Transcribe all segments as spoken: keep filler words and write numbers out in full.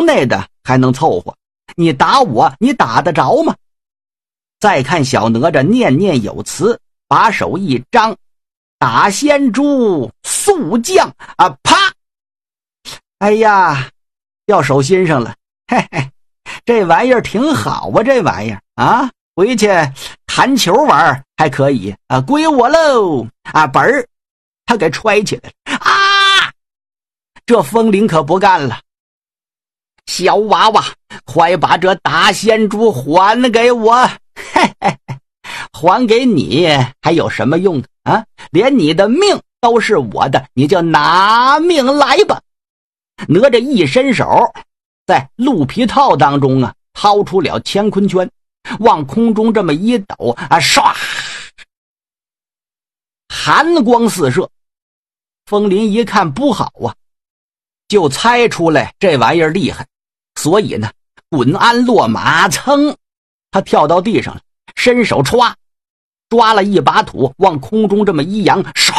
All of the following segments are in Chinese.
内的还能凑合，你打我，你打得着吗？再看小哪吒念念有词，把手一张，打仙珠速降啊！啪！哎呀，掉手心上了，嘿嘿，这玩意儿挺好啊，这玩意儿啊，回去弹球玩还可以啊，归我喽！啊，本儿，他给揣起来了啊！这风铃可不干了，小娃娃，快把这大仙珠还给我！嘿嘿嘿，还给你还有什么用啊？连你的命都是我的，你就拿命来吧！哪吒一伸手，在鹿皮套当中啊，掏出了乾坤圈，往空中这么一抖啊，唰，寒光四射。风林一看不好啊，就猜出来这玩意儿厉害，所以呢，滚鞍落马，噌，他跳到地上了，伸手歘，抓了一把土，往空中这么一扬，唰，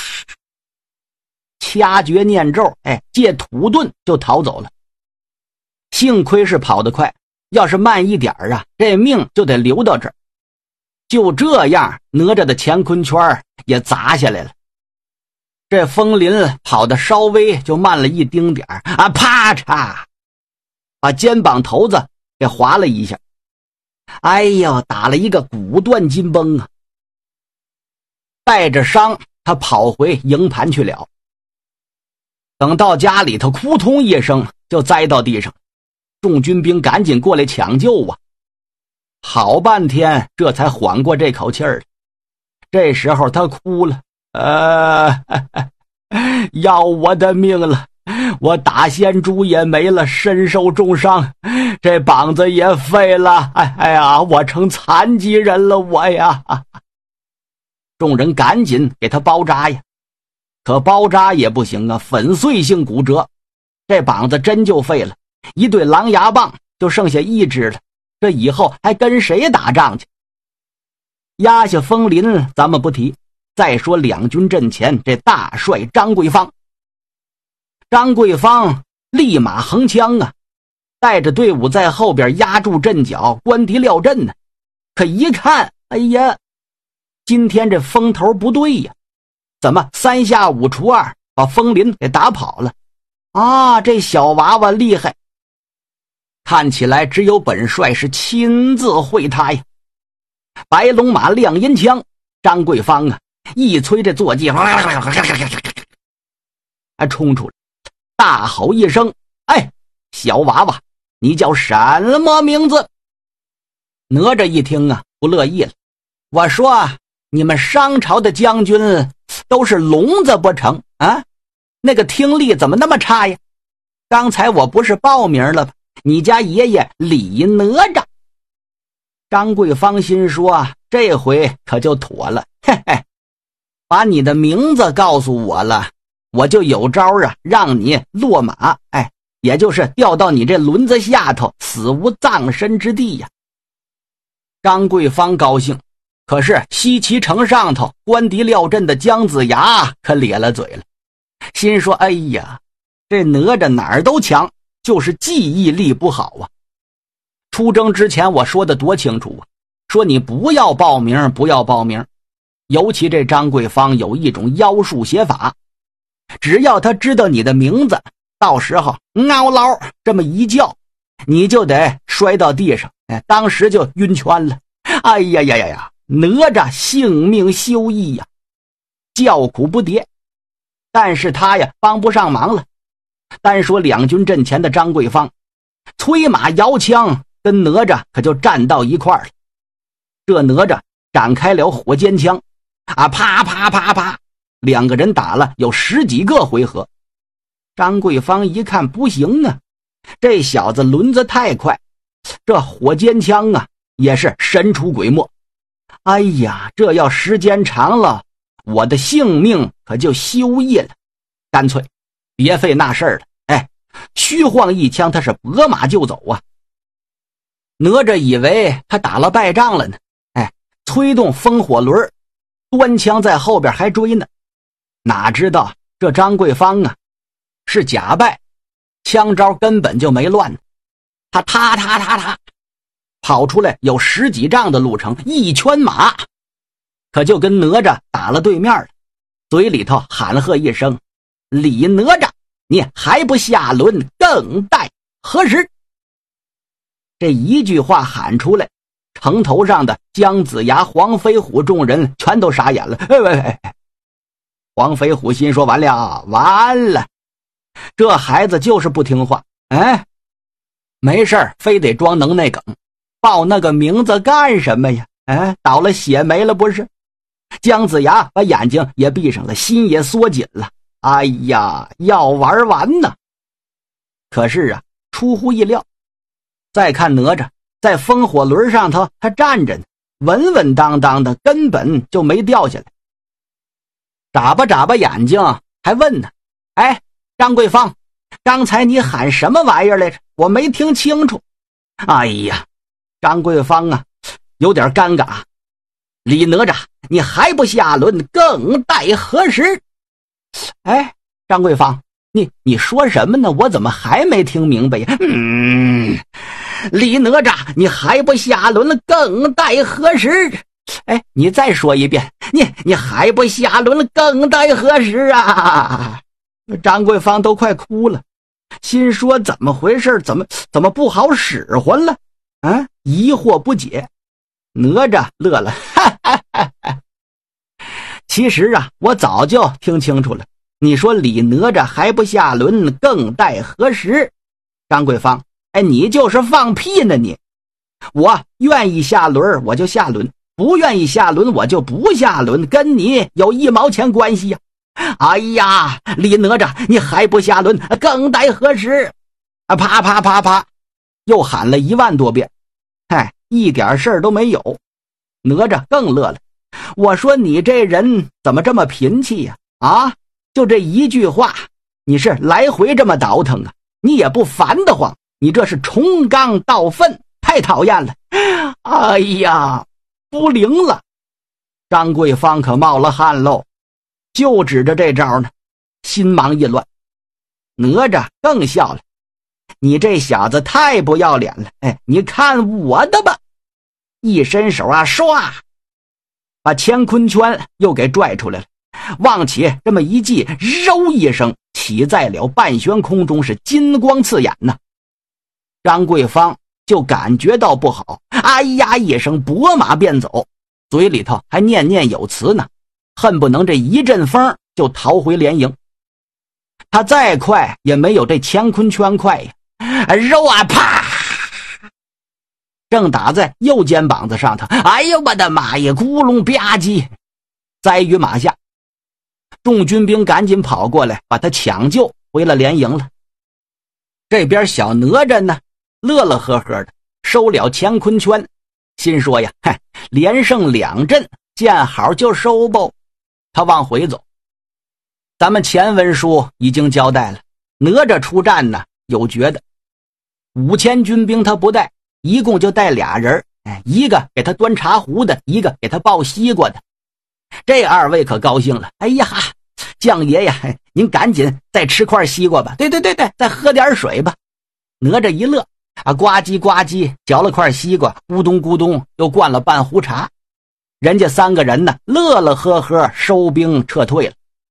掐诀念咒，哎，借土遁就逃走了。幸亏是跑得快，要是慢一点啊，这命就得留到这儿。就这样，哪吒的乾坤圈也砸下来了。这风林跑得稍微就慢了一丁点啊，啪嚓，把肩膀头子给划了一下。哎呦，打了一个骨断筋崩啊！带着伤，他跑回营盘去了。等到家里头，扑通一声就栽到地上，众军兵赶紧过来抢救啊！好半天，这才缓过这口气儿。这时候他哭了，呃，要我的命了！我打仙珠也没了，身受重伤，这膀子也废了，哎哎呀，我成残疾人了，我呀！众人赶紧给他包扎呀，可包扎也不行啊，粉碎性骨折，这膀子真就废了，一对狼牙棒就剩下一只了，这以后还跟谁打仗去？压下风林咱们不提，再说两军阵前这大帅张桂芳。张桂芳立马横枪啊，带着队伍在后边压住阵脚，关敌料阵呢。可一看，哎呀，今天这风头不对呀，怎么三下五除二把风林给打跑了啊？这小娃娃厉害，看起来只有本帅是亲自会他呀。白龙马亮阴枪，张桂芳啊一催这坐骑，啊冲出来，大吼一声：“哎，小娃娃，你叫什么名字？”哪吒一听啊，不乐意了。我说你们商朝的将军都是聋子不成啊？那个听力怎么那么差呀？刚才我不是报名了吗？你家爷爷李哪吒。张桂芳心说，这回可就妥了，嘿嘿，把你的名字告诉我了，我就有招啊，让你落马，哎，也就是掉到你这轮子下头，死无葬身之地呀。张桂芳高兴，可是西岐城上头关敌料阵的姜子牙可咧了嘴了，心说，哎呀，这哪吒哪儿都强，就是记忆力不好啊。出征之前我说的多清楚啊，说你不要报名，不要报名。尤其这张桂芳有一种妖术写法，只要他知道你的名字，到时候嗷捞这么一叫，你就得摔到地上，哎，当时就晕圈了。哎呀呀呀呀，哪吒性命休矣呀，叫苦不迭。但是他呀帮不上忙了。单说两军阵前的张桂芳，催马摇枪，跟哪吒可就站到一块儿了。这哪吒展开了火尖枪啊，啪啪啪啪，两个人打了有十几个回合。张桂芳一看不行啊，这小子轮子太快，这火尖枪啊也是神出鬼没。哎呀，这要时间长了，我的性命可就休矣了。干脆别费那事儿了，哎，虚晃一枪，他是拨马就走啊。哪吒以为他打了败仗了呢，哎，催动风火轮，端枪在后边还追呢。哪知道这张桂芳啊是假败，枪招根本就没乱呢。 他踏踏踏踏跑出来有十几丈的路程，一圈马，可就跟哪吒打了对面了，嘴里头喊喝一声：“李哪吒，你还不下轮，更待何时？”这一句话喊出来，城头上的姜子牙、黄飞虎众人全都傻眼了。哎喂喂！黄飞虎心说：完了完了，这孩子就是不听话，哎，没事非得装能耐梗，报那个名字干什么呀？哎，倒了血霉了不是？姜子牙把眼睛也闭上了，心也缩紧了。哎呀，要玩完呢！可是啊，出乎意料，再看哪吒在风火轮上头，他站着呢，稳稳当当的，根本就没掉下来。眨巴眨巴眼睛，还问呢：“哎，张桂芳，刚才你喊什么玩意儿来着？我没听清楚。”哎呀，张桂芳啊，有点尴尬。李哪吒，你还不下轮，更待何时？哎，张桂芳，你你说什么呢？我怎么还没听明白呀？嗯，李哪吒，你还不下轮，更待何时？哎，你再说一遍，你你还不下轮，更待何时啊？张桂芳都快哭了，心说怎么回事？怎么怎么不好使唤了？啊，疑惑不解。哪吒乐了，哈哈哈哈。其实啊，我早就听清楚了。你说李哪吒还不下轮，更待何时？张桂芳，哎，你就是放屁呢你！我愿意下轮我就下轮，不愿意下轮我就不下轮，跟你有一毛钱关系呀！哎呀，李哪吒，你还不下轮，更待何时？啊，啪啪啪啪，又喊了一万多遍，嗨，一点事儿都没有。哪吒更乐了，我说你这人怎么这么贫气呀？啊，就这一句话，你是来回这么倒腾啊？你也不烦得慌，你这是重缸倒粪，太讨厌了！哎呀，不灵了！张桂芳可冒了汗喽，就指着这招呢，心忙意乱。哪吒更笑了，你这小子太不要脸了！哎，你看我的吧！一伸手啊，唰，把乾坤圈又给拽出来了，往起这么一系，揉一声，起在了半悬空中，是金光刺眼呐。张桂芳就感觉到不好，哎呀一声拨马便走，嘴里头还念念有词呢，恨不能这一阵风就逃回连营。他再快也没有这乾坤圈快呀，揉啊啪，正打在右肩膀子上头，哎呦我的妈呀，咕隆吧唧栽于马下。众军兵赶紧跑过来把他抢救回了连营了。这边小哪吒呢，乐乐呵呵的收了乾坤圈，心说呀，嗨，连胜两阵，见好就收吧。他往回走。咱们前文书已经交代了，哪吒出战呢有诀的，五千军兵他不带，一共就带俩人，一个给他端茶壶的，一个给他抱西瓜的。这二位可高兴了，哎呀，将爷呀，您赶紧再吃块西瓜吧，对对对对，再喝点水吧。哪吒一乐啊，呱唧呱唧嚼了块西瓜，咕咚咕咚又灌了半壶茶。人家三个人呢，乐乐呵呵收兵撤退了。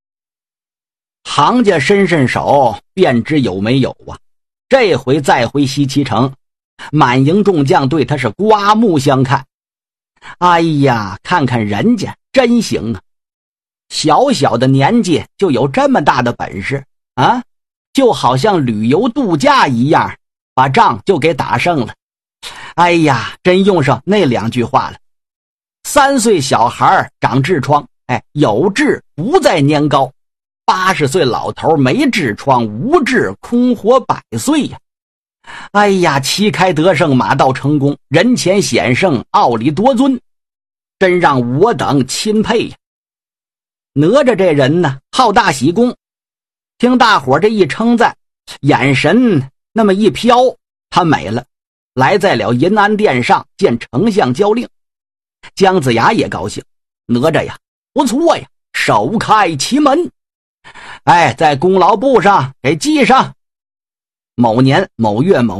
行家伸伸手便知有没有啊，这回再回西岐城，满营众将对他是刮目相看。哎呀，看看人家真行啊，小小的年纪就有这么大的本事啊，就好像旅游度假一样，把仗就给打胜了。哎呀，真用上那两句话了，三岁小孩长痔疮，哎，有痔不再年高，八十岁老头没痔疮无痔空活百岁呀。哎呀，旗开得胜，马到成功，人前显圣，傲里夺尊，真让我等钦佩呀。哪吒这人呢，好大喜功，听大伙这一称赞，眼神那么一飘，他美了，来在了银安殿上见丞相交令。姜子牙也高兴，哪吒呀，不错呀，首开奇门，哎，在功劳簿上给记上。某年某月某日，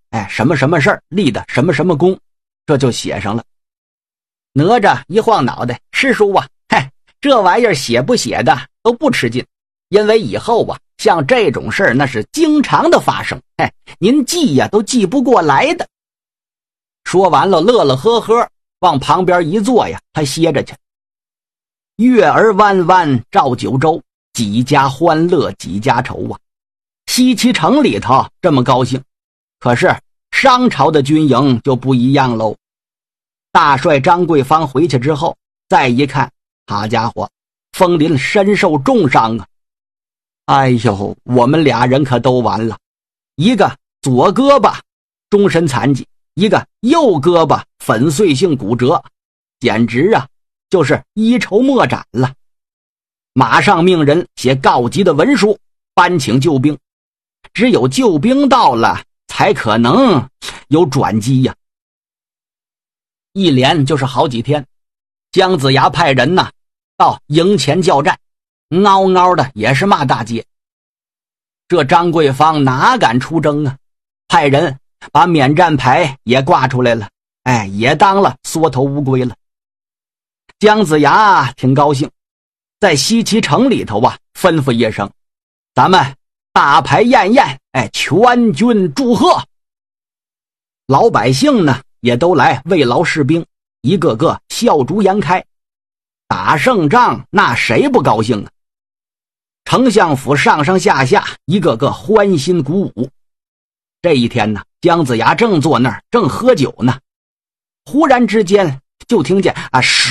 哎，什么什么事儿立的什么什么功，这就写上了。哪吒一晃脑袋，师叔啊，嗨，这玩意儿写不写的都不吃劲，因为以后啊，像这种事儿那是经常的发生，哎，您记呀都记不过来的。说完了，乐乐呵呵往旁边一坐呀，他歇着去。月儿弯弯照九州，几家欢乐几家愁啊。西岐城里头这么高兴，可是商朝的军营就不一样喽。大帅张桂芳回去之后，再一看，好家伙，风林身受重伤啊！哎呦，我们俩人可都完了，一个左胳膊终身残疾，一个右胳膊粉碎性骨折，简直啊就是一筹莫展了。马上命人写告急的文书，搬请救兵，只有救兵到了才可能有转机呀。一连就是好几天，姜子牙派人呐到营前叫战，嗷嗷的也是骂大街。这张桂芳哪敢出征啊，派人把免战牌也挂出来了，哎，也当了缩头乌龟了。姜子牙挺高兴，在西岐城里头啊吩咐一声，咱们大牌宴宴，哎，全军祝贺。老百姓呢也都来慰劳士兵，一个个笑逐颜开。打胜仗那谁不高兴啊？丞相府上上下下一个个欢欣鼓舞。这一天呢，姜子牙正坐那儿正喝酒呢，忽然之间就听见啊唰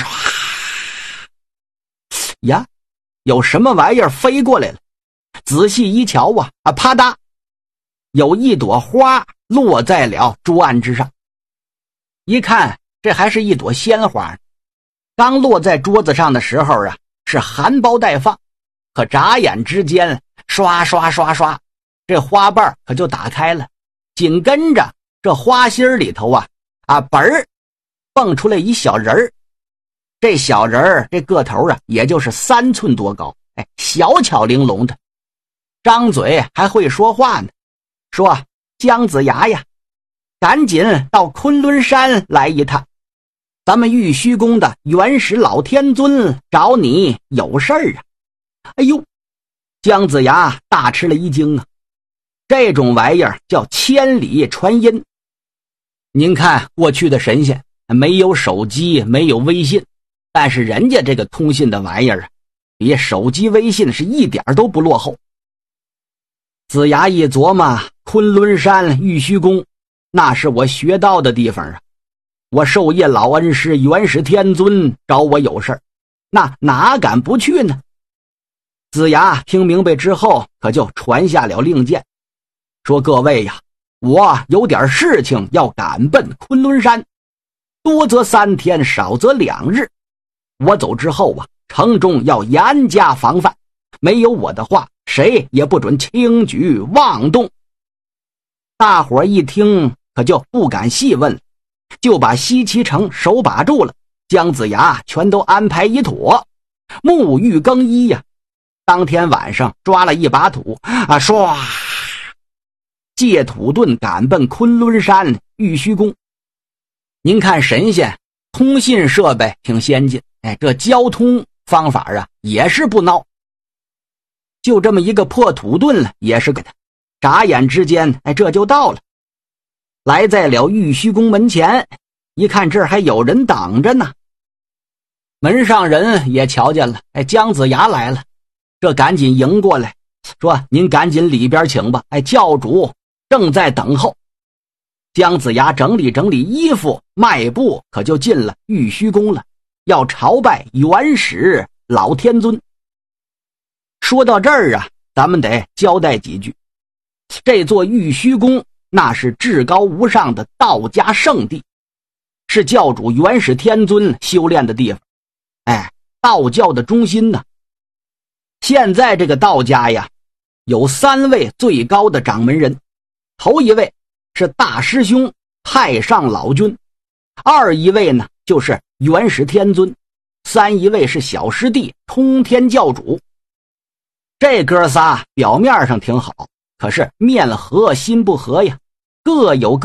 呀，有什么玩意儿飞过来了。仔细一瞧啊啊啪嗒，有一朵花落在了桌案之上。一看，这还是一朵鲜花，刚落在桌子上的时候啊，是含苞待放，可眨眼之间，刷刷刷刷，这花瓣可就打开了。紧跟着，这花心里头啊啊本儿蹦出来一小人儿。这小人儿这个头啊，也就是三寸多高，哎，小巧玲珑的，张嘴还会说话呢，说姜子牙呀，赶紧到昆仑山来一趟，咱们玉虚宫的元始老天尊找你有事儿啊。哎呦，姜子牙大吃了一惊啊，这种玩意儿叫千里传音。您看过去的神仙没有手机，没有微信，但是人家这个通信的玩意儿啊，比手机微信是一点都不落后。子牙一琢磨，昆仑山玉虚宫那是我学到的地方啊，我授业老恩师元始天尊找我有事儿，那哪敢不去呢？子牙听明白之后，可就传下了令箭，说各位呀，我有点事情要赶奔昆仑山，多则三天，少则两日。我走之后啊，城中要严加防范，没有我的话，谁也不准轻举妄动。大伙一听可就不敢细问，就把西岐城手把住了，姜子牙全都安排一妥，沐浴更衣呀。当天晚上抓了一把土啊，唰，借土遁赶奔昆仑山玉虚宫。您看神仙通信设备挺先进，哎，这交通方法啊也是不孬。就这么一个破土遁了，也是给他眨眼之间，哎，这就到了。来在了玉虚宫门前，一看这儿还有人挡着呢。门上人也瞧见了，哎，姜子牙来了，这赶紧迎过来，说您赶紧里边请吧，哎，教主正在等候。姜子牙整理整理衣服，迈步可就进了玉虚宫了，要朝拜元始老天尊。说到这儿啊，咱们得交代几句。这座玉虚宫那是至高无上的道家圣地，是教主元始天尊修炼的地方，哎，道教的中心呢。现在这个道家呀，有三位最高的掌门人，头一位是大师兄太上老君，二一位呢就是元始天尊，三一位是小师弟通天教主。这哥仨表面上挺好，可是面和心不和呀，各有各